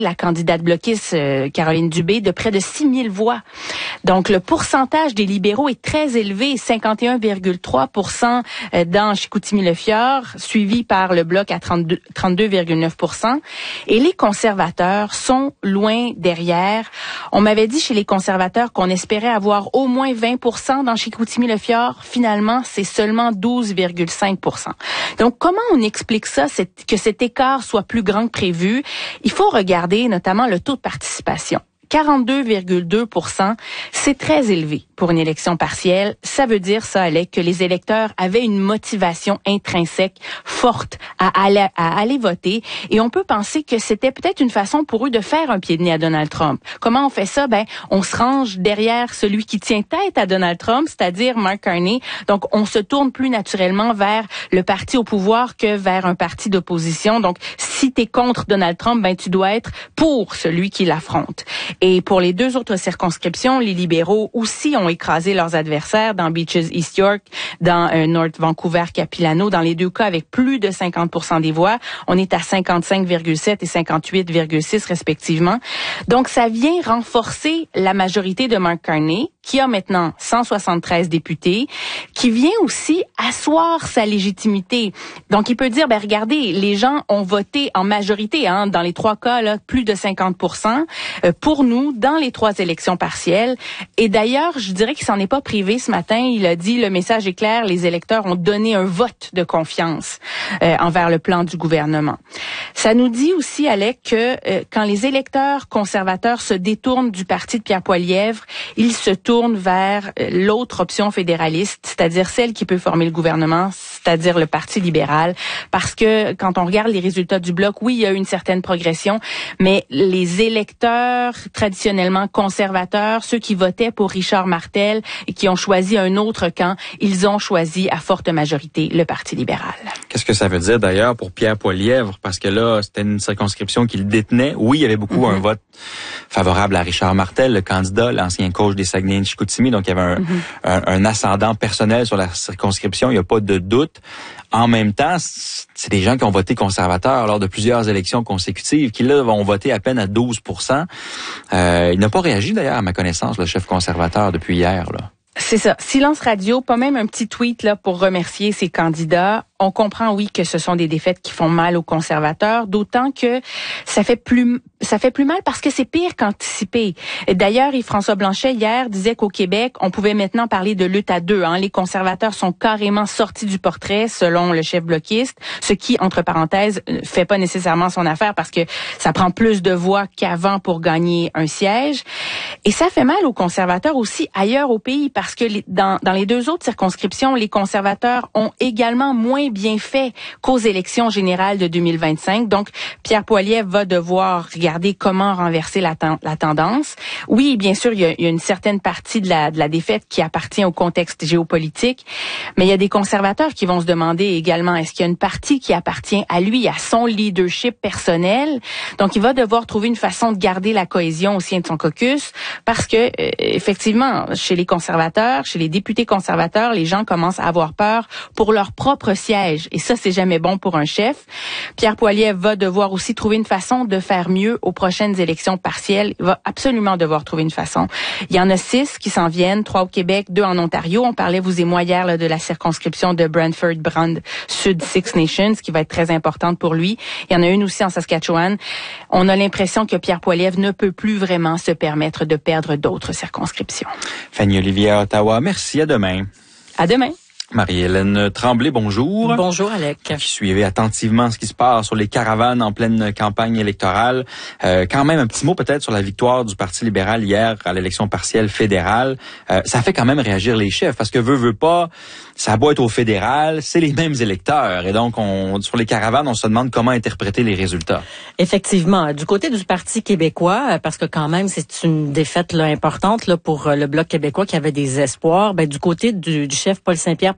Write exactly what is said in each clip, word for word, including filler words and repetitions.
la candidate bloquiste euh, Caroline Dubé de près de six mille voix. Donc, le pourcentage des libéraux est très élevé, cinquante et un virgule trois pour cent dans Chicoutimi-Le-Fjord, suivi par le Bloc à trente-deux, trente-deux virgule neuf pour cent. Et les conservateurs sont loin derrière. On m'avait dit chez les conservateurs qu'on espérait avoir au moins vingt pour cent dans Chicoutimi-Le-Fjord. Finalement, c'est seulement douze virgule cinq pour cent. Donc, comment on explique ça, que cet écart soit plus grand que prévu? Il faut regarder notamment le taux de participation. quarante-deux virgule deux pour cent, c'est très élevé pour une élection partielle. Ça veut dire, ça, Alec, que les électeurs avaient une motivation intrinsèque forte à aller, à aller voter. Et on peut penser que c'était peut-être une façon pour eux de faire un pied de nez à Donald Trump. Comment on fait ça? Ben, on se range derrière celui qui tient tête à Donald Trump, c'est-à-dire Mark Carney. Donc, on se tourne plus naturellement vers le parti au pouvoir que vers un parti d'opposition. Donc, si t'es contre Donald Trump, ben, tu dois être pour celui qui l'affronte. Et pour les deux autres circonscriptions, les libéraux aussi ont écrasé leurs adversaires dans Beaches East York, dans euh, North Vancouver Capilano, dans les deux cas avec plus de cinquante pour cent des voix. On est à cinquante-cinq virgule sept et cinquante-huit virgule six respectivement. Donc, ça vient renforcer la majorité de Mark Carney, qui a maintenant cent soixante-treize députés, qui vient aussi asseoir sa légitimité. Donc, il peut dire, ben regardez, les gens ont voté en majorité, hein, dans les trois cas, là, plus de cinquante pour cent euh, pour nous dans les trois élections partielles. Et d'ailleurs, je dirais qu'il s'en est pas privé ce matin. Il a dit, le message est clair, les électeurs ont donné un vote de confiance euh, envers le plan du gouvernement. Ça nous dit aussi, Alec, que euh, quand les électeurs conservateurs se détournent du parti de Pierre Poilievre, ils se tournent vers l'autre option fédéraliste, c'est-à-dire celle qui peut former le gouvernement, c'est-à-dire le Parti libéral. Parce que quand on regarde les résultats du Bloc, oui, il y a eu une certaine progression, mais les électeurs traditionnellement conservateurs, ceux qui votaient pour Richard Martel et qui ont choisi un autre camp, ils ont choisi à forte majorité le Parti libéral. Qu'est-ce que ça veut dire d'ailleurs pour Pierre Poilievre? Parce que là, c'était une circonscription qu'il détenait. Oui, il y avait beaucoup mm-hmm. un vote favorable à Richard Martel, le candidat, l'ancien coach des Saguenay-Chicoutimi. Donc, il y avait un, mm-hmm. un, un ascendant personnel sur la circonscription. Il n'y a pas de doute. En même temps, c'est des gens qui ont voté conservateur lors de plusieurs élections consécutives, qui là vont voter à peine à douze pour cent. Euh, il n'a pas réagi d'ailleurs, à ma connaissance, le chef conservateur depuis hier, là. C'est ça. Silence radio, pas même un petit tweet là pour remercier ses candidats. On comprend, oui, que ce sont des défaites qui font mal aux conservateurs, d'autant que ça fait plus ça fait plus mal parce que c'est pire qu'anticipé. D'ailleurs, Yves-François Blanchet, hier, disait qu'au Québec, on pouvait maintenant parler de lutte à deux. Hein. Les conservateurs sont carrément sortis du portrait, selon le chef bloquiste, ce qui, entre parenthèses, fait pas nécessairement son affaire parce que ça prend plus de voix qu'avant pour gagner un siège. Et ça fait mal aux conservateurs aussi ailleurs au pays parce que les, dans, dans les deux autres circonscriptions, les conservateurs ont également moins bien fait qu'aux élections générales de deux mille vingt-cinq. Donc, Pierre Poilievre va devoir regarder comment renverser la, ten- la tendance. Oui, bien sûr, il y, a, il y a une certaine partie de la, de la défaite qui appartient au contexte géopolitique, mais il y a des conservateurs qui vont se demander également, est-ce qu'il y a une partie qui appartient à lui, à son leadership personnel? Donc, il va devoir trouver une façon de garder la cohésion au sein de son caucus parce que, euh, effectivement, chez les conservateurs, chez les députés conservateurs, les gens commencent à avoir peur pour leur propre siège. Et ça, c'est jamais bon pour un chef. Pierre Poilievre va devoir aussi trouver une façon de faire mieux aux prochaines élections partielles. Il va absolument devoir trouver une façon. Il y en a six qui s'en viennent, trois au Québec, deux en Ontario. On parlait, vous et moi, hier, là, de la circonscription de Brantford-Brand Sud Six Nations, qui va être très importante pour lui. Il y en a une aussi en Saskatchewan. On a l'impression que Pierre Poilievre ne peut plus vraiment se permettre de perdre d'autres circonscriptions. Fanny Olivier à Ottawa, merci. À demain. À demain. Marie-Hélène Tremblay, bonjour. Bonjour, Alec. Qui suivait attentivement ce qui se passe sur les caravanes en pleine campagne électorale. Euh, quand même, un petit mot peut-être sur la victoire du Parti libéral hier à l'élection partielle fédérale. Euh, ça fait quand même réagir les chefs, parce que veut, veut pas, ça a beau être au fédéral, c'est les mêmes électeurs. Et donc, on, sur les caravanes, on se demande comment interpréter les résultats. Effectivement. Du côté du Parti québécois, parce que quand même, c'est une défaite là, importante là, pour le Bloc québécois qui avait des espoirs, ben, du côté du, du chef Paul Saint-Pierre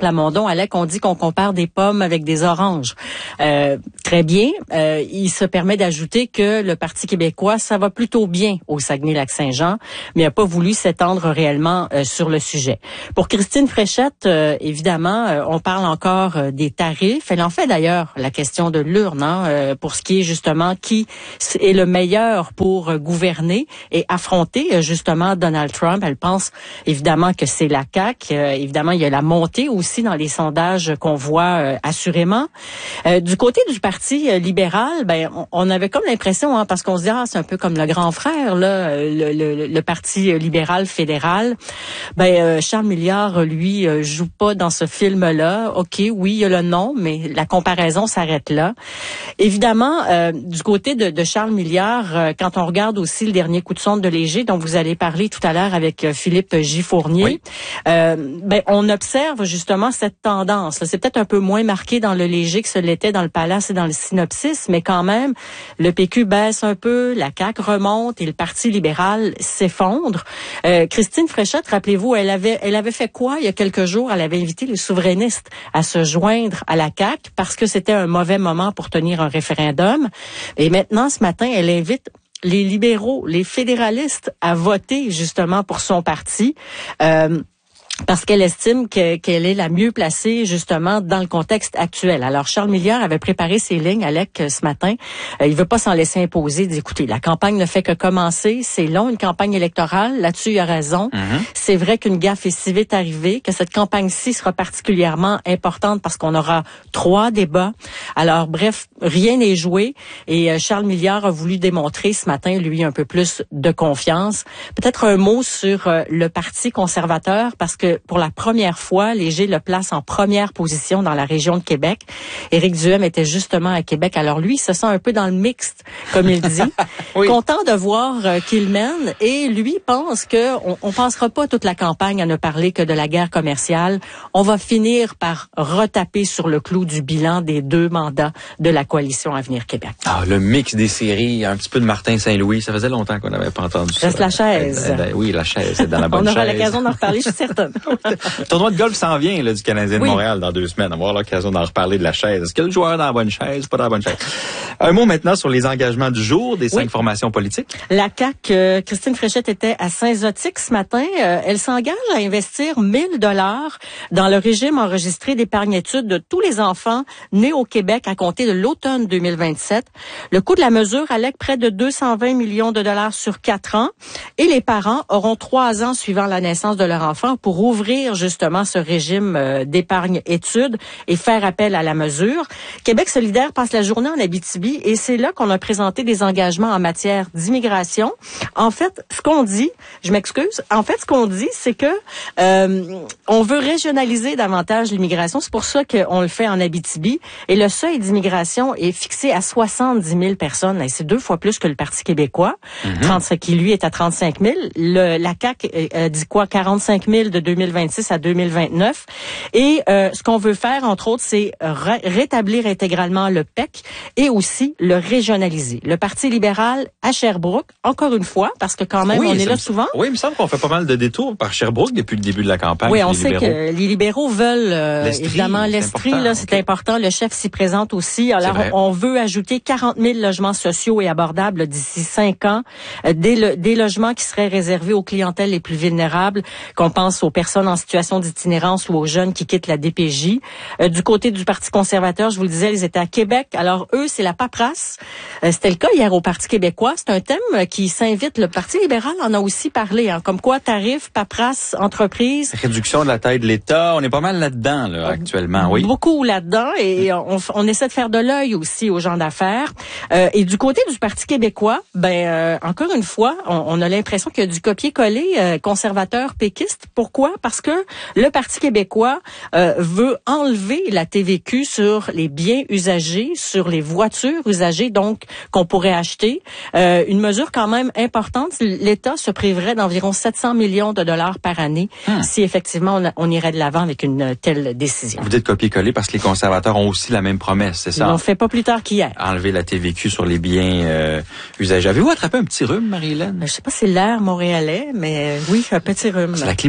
Plamondon, Alec, on dit qu'on compare des pommes avec des oranges. Euh, très bien. Euh, il se permet d'ajouter que le Parti québécois, ça va plutôt bien au Saguenay-Lac-Saint-Jean, mais n'a pas voulu s'étendre réellement euh, sur le sujet. Pour Christine Fréchette, euh, évidemment, euh, on parle encore euh, des tarifs. Elle en fait d'ailleurs la question de l'urne, hein, euh, pour ce qui est justement qui est le meilleur pour euh, gouverner et affronter euh, justement Donald Trump. Elle pense évidemment que c'est la C A Q. Euh, évidemment, il y a la montée aussi dans les sondages qu'on voit euh, assurément. Euh, du côté du Parti euh, libéral, ben on, on avait comme l'impression, hein, parce qu'on se dit ah c'est un peu comme le grand frère là, le, le, le Parti libéral fédéral. Ben euh, Charles Milliard lui euh, joue pas dans ce film-là. Ok, oui, il y a le nom, mais la comparaison s'arrête là. Évidemment, euh, du côté de, de Charles Milliard, euh, quand on regarde aussi le dernier coup de sonde de Léger, dont vous allez parler tout à l'heure avec euh, Philippe J. Fournier, oui. euh, ben on observe justement cette tendance. C'est peut-être un peu moins marqué dans le Léger que ce l'était dans le Palace et dans le Synopsis, mais quand même, le P Q baisse un peu, la C A Q remonte et le Parti libéral s'effondre. Euh, Christine Fréchette, rappelez-vous, elle avait, elle avait fait quoi il y a quelques jours? Elle avait invité les souverainistes à se joindre à la C A Q parce que c'était un mauvais moment pour tenir un référendum. Et maintenant, ce matin, elle invite les libéraux, les fédéralistes à voter justement pour son parti. Euh, Parce qu'elle estime que, qu'elle est la mieux placée justement dans le contexte actuel. Alors Charles Milliard avait préparé ses lignes, Alec, ce matin. Euh, il veut pas s'en laisser imposer. Il dit, écoutez, la campagne ne fait que commencer. C'est long, une campagne électorale. Là-dessus, il a raison. Mm-hmm. C'est vrai qu'une gaffe est si vite arrivée, que cette campagne-ci sera particulièrement importante parce qu'on aura trois débats. Alors bref, rien n'est joué. Et euh, Charles Milliard a voulu démontrer ce matin, lui, un peu plus de confiance. Peut-être un mot sur euh, le Parti conservateur, parce que que pour la première fois, Léger le place en première position dans la région de Québec. Éric Duhem était justement à Québec. Alors lui, il se sent un peu dans le mixte, comme il dit. Oui. Content de voir euh, qu'il mène. Et lui pense que on, on passera pas toute la campagne à ne parler que de la guerre commerciale. On va finir par retaper sur le clou du bilan des deux mandats de la coalition Avenir Québec. Ah, le mix des séries, un petit peu de Martin Saint-Louis. Ça faisait longtemps qu'on n'avait pas entendu ça. Reste la chaise. Euh, euh, oui, la chaise, c'est dans la bonne on chaise. On aura l'occasion d'en reparler, je suis certaine. Le tournoi de golf s'en vient là, du Canadien de oui. Montréal dans deux semaines. On va avoir l'occasion d'en reparler de la chaise. Est-ce que le joueur est dans la bonne chaise, pas dans la bonne chaise? Un mot maintenant sur les engagements du jour des cinq oui. formations politiques. La C A Q, euh, Christine Fréchette était à Saint-Zotique ce matin. Euh, elle s'engage à investir mille dollars dans le régime enregistré d'épargne-études de tous les enfants nés au Québec à compter de l'automne deux mille vingt-sept. Le coût de la mesure allègue près de deux cent vingt millions de dollars sur quatre ans et les parents auront trois ans suivant la naissance de leur enfant pour ouvrir justement ce régime euh, d'épargne-études et faire appel à la mesure. Québec solidaire passe la journée en Abitibi et c'est là qu'on a présenté des engagements en matière d'immigration. En fait, ce qu'on dit, je m'excuse, en fait, ce qu'on dit, c'est que euh, on veut régionaliser davantage l'immigration. C'est pour ça qu'on le fait en Abitibi. Et le seuil d'immigration est fixé à soixante-dix mille personnes. Et c'est deux fois plus que le Parti québécois, mm-hmm. trente, qui lui est à trente-cinq mille. Le, la C A Q euh, dit quoi? quarante-cinq mille de deux mille vingt-six à deux mille vingt-neuf. Et euh, ce qu'on veut faire, entre autres, c'est ré- rétablir intégralement le P E C et aussi le régionaliser. Le Parti libéral à Sherbrooke, encore une fois, parce que quand même, oui, on est là me... souvent. Oui, il me semble qu'on fait pas mal de détours par Sherbrooke depuis le début de la campagne. Oui, on les sait libéraux. que les libéraux veulent, euh, l'Estrie, évidemment, l'Estrie, c'est là, c'est okay. important. Le chef s'y présente aussi. Alors, on, on veut ajouter quarante mille logements sociaux et abordables d'ici cinq ans. Euh, des, le, des logements qui seraient réservés aux clientèles les plus vulnérables, qu'on pense aux personnes en situation d'itinérance ou aux jeunes qui quittent la D P J. Euh, du côté du Parti conservateur, je vous le disais, ils étaient à Québec. Alors, eux, c'est la paperasse. Euh, c'était le cas hier au Parti québécois. C'est un thème qui s'invite. Le Parti libéral en a aussi parlé, hein, comme quoi tarifs, paperasse, entreprise. Réduction de la taille de l'État. On est pas mal là-dedans, là, actuellement, oui. Beaucoup là-dedans. Et on, on essaie de faire de l'œil aussi aux gens d'affaires. Euh, et du côté du Parti québécois, ben euh, encore une fois, on, on a l'impression qu'il y a du copier-coller euh, conservateur péquiste. Pourquoi? Parce que le Parti québécois euh, veut enlever la T V Q sur les biens usagés, sur les voitures usagées, donc qu'on pourrait acheter. Euh, une mesure quand même importante. L'État se priverait d'environ sept cents millions de dollars par année hum. si effectivement on, on irait de l'avant avec une telle décision. Vous dites copier-coller parce que les conservateurs ont aussi la même promesse, c'est ça? Ils l'ont fait pas plus tard qu'hier. Enlever la T V Q sur les biens euh, usagés. Avez-vous attrapé un petit rhume, Marie-Hélène? Je sais pas si c'est l'air montréalais, mais oui, un petit rhume. C'est la climatisation.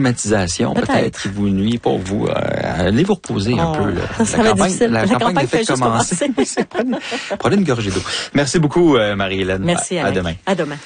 constipation, peut-être, peut-être qui vous nuit pour vous. Euh, allez vous reposer oh, un peu. Là. Ça la, campagne, la, la campagne, campagne fait, fait commencer. prenez, prenez une gorgée d'eau. Merci beaucoup, euh, Marie-Hélène. Merci, à, à demain. À demain.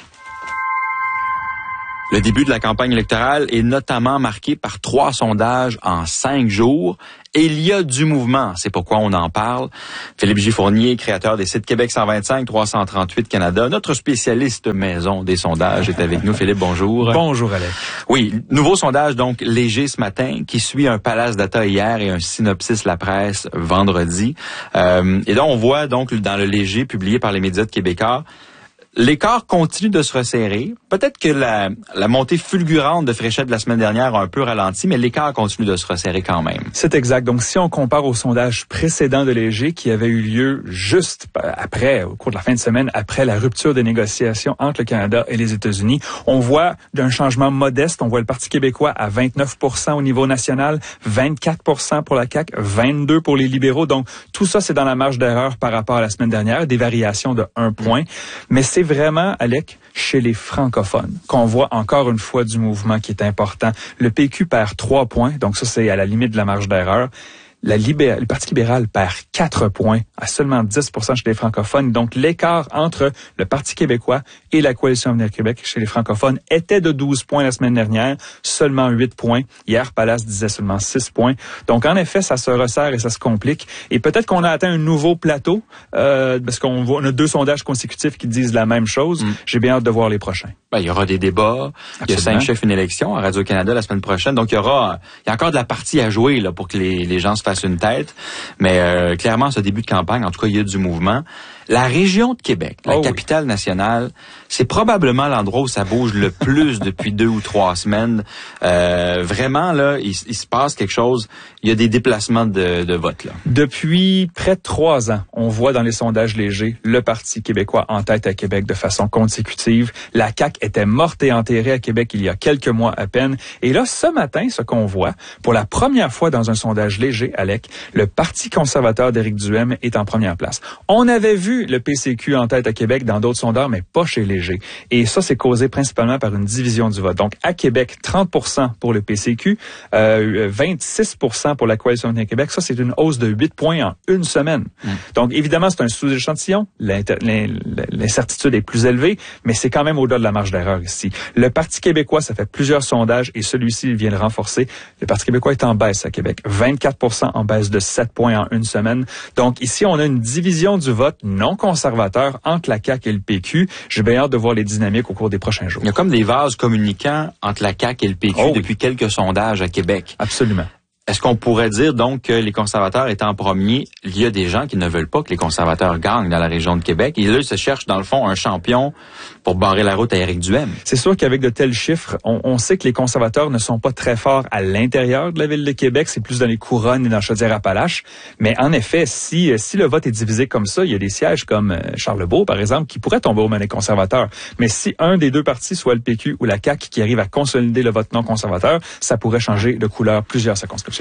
Le début de la campagne électorale est notamment marqué par trois sondages en cinq jours. Et il y a du mouvement, c'est pourquoi on en parle. Philippe J. Fournier, créateur des sites Québec cent vingt-cinq, trois cent trente-huit Canada, notre spécialiste maison des sondages est avec nous. Philippe, bonjour. Bonjour, Alex. Oui, nouveau sondage donc léger ce matin qui suit un Palace Data hier et un Synopsis La Presse vendredi. Euh, et là, on voit donc dans le léger publié par les médias de Québécois, l'écart continue de se resserrer. Peut-être que la, la montée fulgurante de Fréchette de la semaine dernière a un peu ralenti, mais l'écart continue de se resserrer quand même. C'est exact. Donc, si on compare au sondage précédent de Léger qui avait eu lieu juste après, au cours de la fin de semaine, après la rupture des négociations entre le Canada et les États-Unis, on voit d'un changement modeste. On voit le Parti québécois à vingt-neuf pour cent au niveau national, vingt-quatre pour cent pour la C A Q, vingt-deux pour les libéraux. Donc, tout ça, c'est dans la marge d'erreur par rapport à la semaine dernière, des variations de un point. Mais c'est vraiment, Alec, chez les francophones qu'on voit encore une fois du mouvement qui est important. Le P Q perd trois points, donc ça, c'est à la limite de la marge d'erreur. La libé- le Parti libéral perd quatre points à seulement dix pour cent chez les francophones. Donc, l'écart entre le Parti québécois et la Coalition Avenir Québec chez les francophones était de douze points la semaine dernière, seulement huit points. Hier, Palace disait seulement six points. Donc, en effet, ça se resserre et ça se complique. Et peut-être qu'on a atteint un nouveau plateau, euh, parce qu'on voit, on a deux sondages consécutifs qui disent la même chose. Mm. J'ai bien hâte de voir les prochains. Ben, il y aura des débats. Absolument. Il y a cinq chefs, une élection à Radio-Canada la semaine prochaine. Donc, il y aura, il y a encore de la partie à jouer, là, pour que les, les gens se fassent une tête. Mais, euh, clairement, ce début de campagne, en tout cas, il y a du mouvement. La région de Québec, la oh capitale oui. nationale, c'est probablement l'endroit où ça bouge le plus depuis deux ou trois semaines. Euh, vraiment, là, il, il se passe quelque chose. Il y a des déplacements de, de vote, là. Depuis près de trois ans, on voit dans les sondages légers le Parti québécois en tête à Québec de façon consécutive. La C A Q était morte et enterrée à Québec il y a quelques mois à peine. Et là, ce matin, ce qu'on voit, pour la première fois dans un sondage léger, Alec, le Parti conservateur d'Éric Duhaime est en première place. On avait vu le P C Q en tête à Québec dans d'autres sondages, mais pas chez Léger. Et ça, c'est causé principalement par une division du vote. Donc, à Québec, trente pour cent pour le P C Q, euh, vingt-six pour cent pour la Coalition Avenir Québec. Ça, c'est une hausse de huit points en une semaine. Mmh. Donc, évidemment, c'est un sous-échantillon. L'incertitude est plus élevée, mais c'est quand même au-delà de la marge d'erreur ici. Le Parti québécois, ça fait plusieurs sondages et celui-ci, il vient le renforcer. Le Parti québécois est en baisse à Québec. vingt-quatre pour cent en baisse de sept points en une semaine. Donc, ici, on a une division du vote non conservateur entre la C A Q et le P Q. J'ai bien hâte de voir les dynamiques au cours des prochains jours. Il y a comme des vases communicants entre la C A Q et le P Q oh, depuis oui. quelques sondages à Québec. Absolument. Est-ce qu'on pourrait dire donc que les conservateurs étant en premier, il y a des gens qui ne veulent pas que les conservateurs gagnent dans la région de Québec et là, ils se cherchent dans le fond un champion pour barrer la route à Éric Duhaime? C'est sûr qu'avec de tels chiffres, on, on sait que les conservateurs ne sont pas très forts à l'intérieur de la ville de Québec, c'est plus dans les couronnes et dans Chaudière-Appalaches. Mais en effet, si si le vote est divisé comme ça, il y a des sièges comme Charlebourg, par exemple, qui pourraient tomber aux mains des conservateurs. Mais si un des deux partis, soit le P Q ou la C A Q, qui arrive à consolider le vote non conservateur, ça pourrait changer de couleur plusieurs circonscriptions.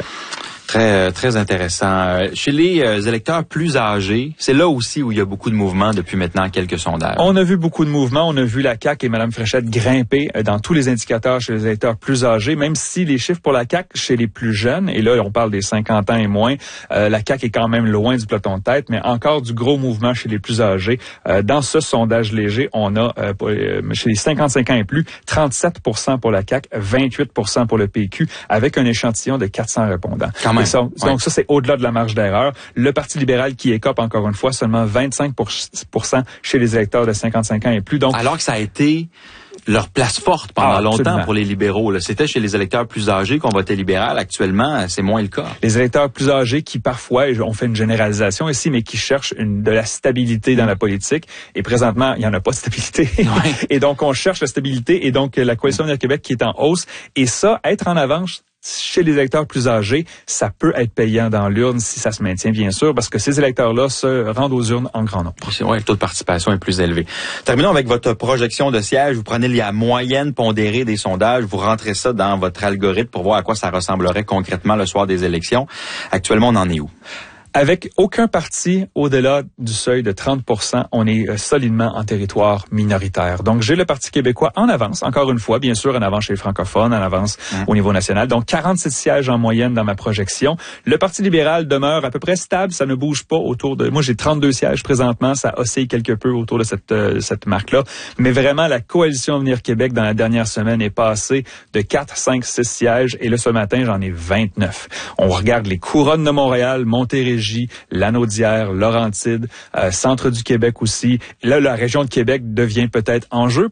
Très, très intéressant. Chez les euh, électeurs plus âgés, c'est là aussi où il y a beaucoup de mouvements depuis maintenant quelques sondages. On a vu beaucoup de mouvements. On a vu la C A Q et Mme Fréchette grimper dans tous les indicateurs chez les électeurs plus âgés, même si les chiffres pour la C A Q chez les plus jeunes, et là, on parle des cinquante ans et moins, euh, la C A Q est quand même loin du peloton de tête, mais encore du gros mouvement chez les plus âgés. Euh, dans ce sondage léger, on a, euh, pour, euh, chez les cinquante-cinq ans et plus, trente-sept pour cent pour la C A Q, vingt-huit pour cent pour le P Q, avec un échantillon de quatre cents répondants. Quand même. Ça, donc ouais. ça, c'est au-delà de la marge d'erreur. Le Parti libéral qui écope encore une fois seulement vingt-cinq pour cent chez les électeurs de cinquante-cinq ans et plus. Donc, alors que ça a été leur place forte pendant ah, longtemps pour les libéraux. Là. C'était chez les électeurs plus âgés qu'on votait libéral. Actuellement, c'est moins le cas. Les électeurs plus âgés qui parfois, on fait une généralisation ici, mais qui cherchent une, de la stabilité dans la politique. Et présentement, il n'y en a pas de stabilité. Ouais. Et donc, on cherche la stabilité. Et donc, la Coalition Avenir Québec qui est en hausse. Et ça, être en avance chez les électeurs plus âgés, ça peut être payant dans l'urne si ça se maintient, bien sûr, parce que ces électeurs-là se rendent aux urnes en grand nombre. Oui, le taux de participation est plus élevé. Terminons avec votre projection de siège. Vous prenez la moyenne pondérée des sondages, vous rentrez ça dans votre algorithme pour voir à quoi ça ressemblerait concrètement le soir des élections. Actuellement, on en est où? Avec aucun parti au-delà du seuil de trente pour cent, on est euh, solidement en territoire minoritaire. Donc, j'ai le Parti québécois en avance, encore une fois, bien sûr, en avance chez les francophones, en avance mmh. au niveau national. Donc, quarante-sept sièges en moyenne dans ma projection. Le Parti libéral demeure à peu près stable, ça ne bouge pas autour de... Moi, j'ai trente-deux sièges présentement, ça oscille quelque peu autour de cette, euh, cette marque-là. Mais vraiment, la coalition Avenir Québec, dans la dernière semaine, est passée de quatre, cinq, six sièges. Et là, ce matin, j'en ai vingt-neuf. On regarde les couronnes de Montréal, Montérégie, Lanaudière, Laurentides, euh, centre du Québec aussi. Là, la région de Québec devient peut-être en jeu